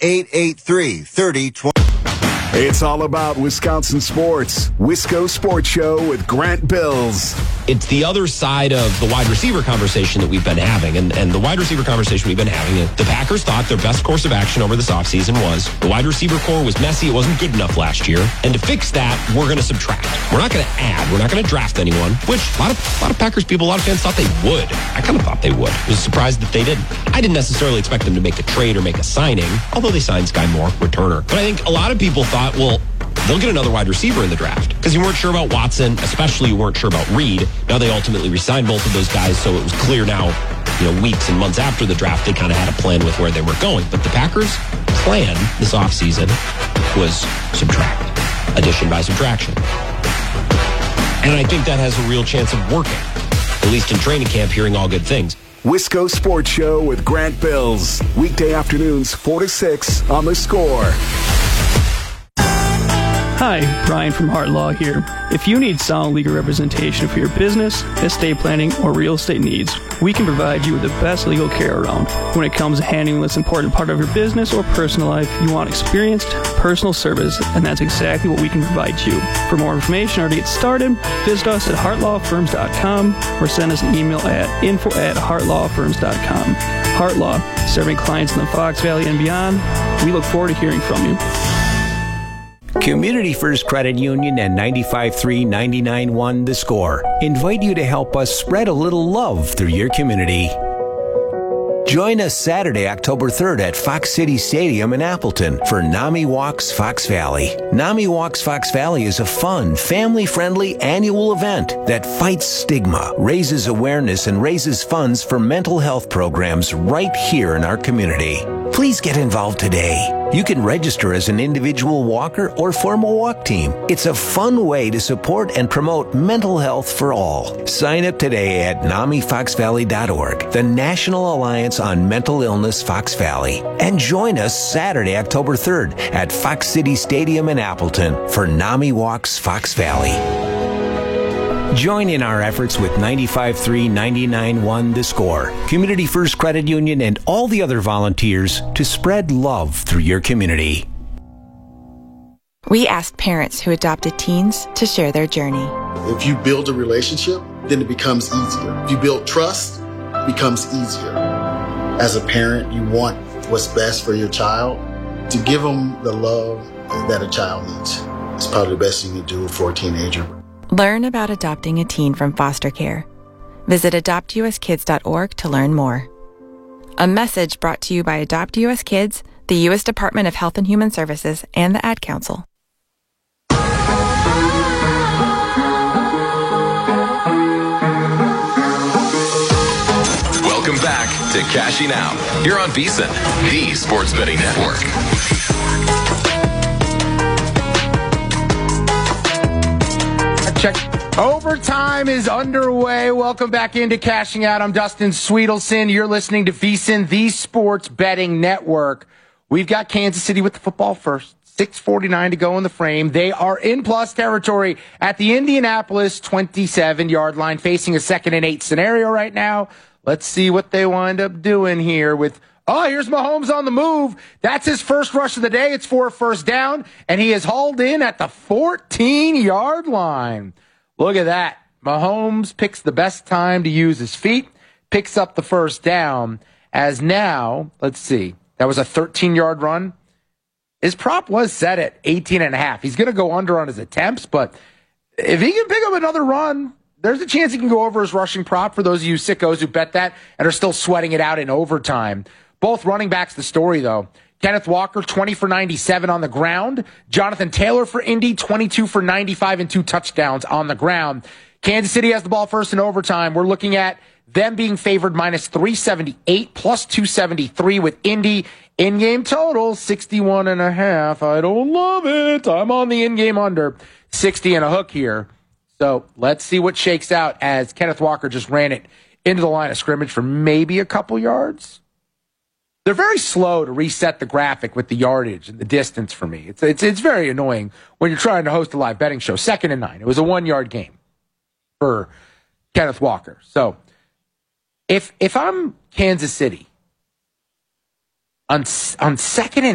883-3020. It's all about Wisconsin sports. Wisco Sports Show with Grant Bills. It's the other side of the wide receiver conversation that we've been having. And the wide receiver conversation we've been having, the Packers thought their best course of action over this offseason was the wide receiver core was messy. It wasn't good enough last year. And to fix that, we're going to subtract. We're not going to add. We're not going to draft anyone, which a lot of Packers people, a lot of fans thought they would. I kind of thought they would. I was surprised that they didn't. I didn't necessarily expect them to make a trade or make a signing, although they signed Sky Moore, returner. But I think a lot of people thought, well, they'll get another wide receiver in the draft because you weren't sure about Watson, especially you weren't sure about Reed. Now they ultimately re-signed both of those guys, so it was clear now, weeks and months after the draft, they kind of had a plan with where they were going. But the Packers' plan this offseason was subtract, addition by subtraction. And I think that has a real chance of working, at least in training camp, hearing all good things. Wisco Sports Show with Grant Bills. Weekday afternoons 4 to 6 on The Score. Hi, Brian from Hart Law here. If you need sound legal representation for your business, estate planning, or real estate needs, we can provide you with the best legal care around. When it comes to handling this important part of your business or personal life, you want experienced, personal service, and that's exactly what we can provide you. For more information or to get started, visit us at heartlawfirms.com or send us an email at info@heartlawfirms.com. Hart Law, serving clients in the Fox Valley and beyond. We look forward to hearing from you. Community First Credit Union and 95.3 99.1 The Score invite you to help us spread a little love through your community. Join us Saturday, October 3rd at Fox City Stadium in Appleton for NAMI Walks Fox Valley. NAMI Walks Fox Valley is a fun, family-friendly annual event that fights stigma, raises awareness, and raises funds for mental health programs right here in our community. Please get involved today. You can register as an individual walker or form a walk team. It's a fun way to support and promote mental health for all. Sign up today at NAMIFoxValley.org, the National Alliance on Mental Illness Fox Valley. And join us Saturday, October 3rd at Fox City Stadium in Appleton for NAMI Walks Fox Valley. Join in our efforts with 95.3 99.1 The Score, Community First Credit Union, and all the other volunteers to spread love through your community. We asked parents who adopted teens to share their journey. If you build a relationship, then it becomes easier. If you build trust, it becomes easier. As a parent, you want what's best for your child. To give them the love that a child needs is probably the best you can do for a teenager. Learn about adopting a teen from foster care. Visit adoptuskids.org to learn more. A message brought to you by Adopt US Kids, the U.S. Department of Health and Human Services, and the Ad Council. Welcome back to Cashing Out here on VSiN, the Sports Betting Network. Check. Overtime is underway. Welcome back into Cashing Out. I'm Dustin Sweetelson. You're listening to VSiN, the Sports Betting Network. We've got Kansas City with the football first. 6:49 to go in the frame. They are in plus territory at the Indianapolis 27-yard line, facing a 2nd and 8 scenario right now. Let's see what they wind up doing here with... Oh, here's Mahomes on the move. That's his first rush of the day. It's for a first down, and he is hauled in at the 14-yard line. Look at that. Mahomes picks the best time to use his feet, picks up the first down, as now, let's see, that was a 13-yard run. His prop was set at 18.5. He's going to go under on his attempts, but if he can pick up another run, there's a chance he can go over his rushing prop for those of you sickos who bet that and are still sweating it out in overtime. Both running backs the story, though. Kenneth Walker, 20 for 97 on the ground. Jonathan Taylor for Indy, 22 for 95 and 2 touchdowns on the ground. Kansas City has the ball first in overtime. We're looking at them being favored minus 378, plus 273 with Indy. In-game total, 61.5. I don't love it. I'm on the in-game under 60 and a hook here. So let's see what shakes out as Kenneth Walker just ran it into the line of scrimmage for maybe a couple yards. They're very slow to reset the graphic with the yardage and the distance for me. It's very annoying when you're trying to host a live betting show. 2nd and 9. It was a 1-yard game for Kenneth Walker. So if I'm Kansas City on 2nd and